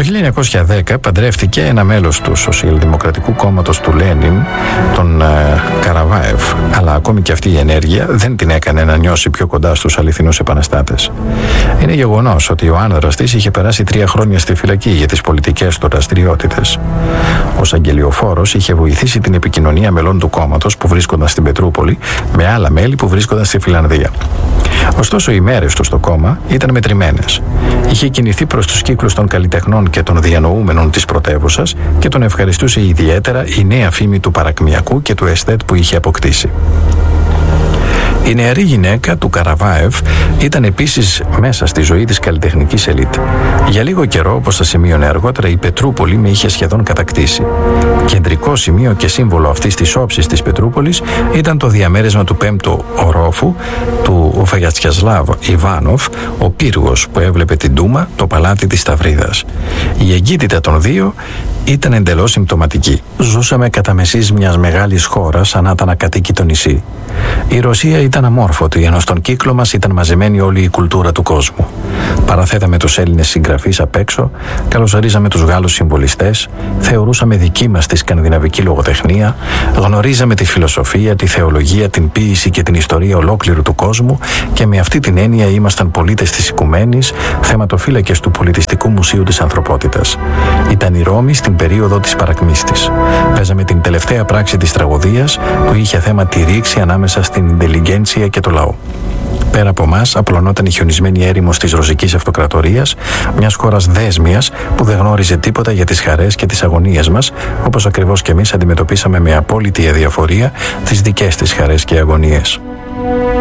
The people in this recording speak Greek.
Το 1910 παντρεύτηκε ένα μέλος του Σοσιαλδημοκρατικού Κόμματος του Λένιν, τον Καραβάεφ, αλλά ακόμη και αυτή η ενέργεια δεν την έκανε να νιώσει πιο κοντά στους αληθινούς επαναστάτες. Είναι γεγονός ότι ο άνδρας της είχε περάσει 3 χρόνια στη φυλακή για τις πολιτικές του δραστηριότητες. Ως αγγελιοφόρος είχε βοηθήσει την επικοινωνία μελών του κόμματος που βρίσκονταν στην Πετρούπολη με άλλα μέλη που βρίσκονταν στη Φιλανδία. Ωστόσο, οι μέρες του στο κόμμα ήταν μετρημένες. Είχε κινηθεί προς τους κύκλους των καλλιτεχνών και των διανοούμενων της πρωτεύουσας και τον ευχαριστούσε ιδιαίτερα η νέα φήμη του παρακμιακού και του εστέτ που είχε αποκτήσει. Η νεαρή γυναίκα του Καραβάεφ ήταν επίσης μέσα στη ζωή της καλλιτεχνικής ελίτ. Για λίγο καιρό, όπως θα σημείωνε αργότερα, η Πετρούπολη με είχε σχεδόν κατακτήσει. Κεντρικό σημείο και σύμβολο αυτής της όψης της Πετρούπολης ήταν το διαμέρισμα του 5ου ορόφου του Βαγιατσιασλάβ Ιβάνοφ, ο πύργος που έβλεπε την Ντούμα, το παλάτι της Σταυρίδας. Η εγκύτητα των δύο ήταν εντελώς συμπτωματική. Ζούσαμε κατά μεσής μιας μεγάλης χώρας, σαν να ήταν ακατοίκη το νησί. Η Ρωσία ήταν αμόρφωτη, ενώ στον κύκλο μας ήταν μαζεμένη όλη η κουλτούρα του κόσμου. Παραθέταμε τους Έλληνες συγγραφείς απ' έξω, καλωσορίζαμε τους Γάλλους συμβολιστές, θεωρούσαμε δική μας τη σκανδιναβική λογοτεχνία, γνωρίζαμε τη φιλοσοφία, τη θεολογία, την ποίηση και την ιστορία ολόκληρου του κόσμου και με αυτή την έννοια ήμασταν πολίτες της οικουμένης, θεματοφύλακες του Πολιτιστικού Μουσείου της Ανθρωπότητας. Ήταν η Ρώμη στην περίοδο της παρακμής της. Παίζαμε την τελευταία πράξη της τραγωδίας που είχε θέμα τη ρήξη ανάμεσα στην ιντελιγκέντσια και το λαό. Πέρα από εμάς απλωνόταν η χιονισμένη έρημος της Ρωσικής Αυτοκρατορίας, μιας χώρας δέσμιας που δεν γνώριζε τίποτα για τις χαρές και τις αγωνίες μας, όπως ακριβώς και εμείς αντιμετωπίσαμε με απόλυτη αδιαφορία τις δικές της χαρές και αγωνίες.